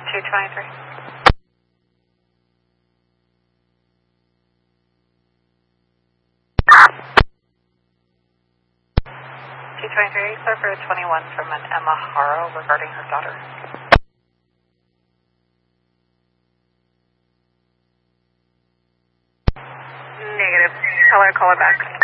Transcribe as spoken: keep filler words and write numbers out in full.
two twenty-three. two twenty-three, clear for twenty-one from an Emma Haro regarding her daughter. Negative. Tell her to call her back.